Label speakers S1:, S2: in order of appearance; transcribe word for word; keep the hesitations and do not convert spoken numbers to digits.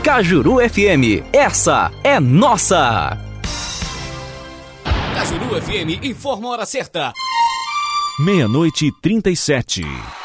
S1: Cajuru F M, essa é nossa!
S2: Cajuru F M informa a hora certa.
S3: Meia-noite e trinta e sete.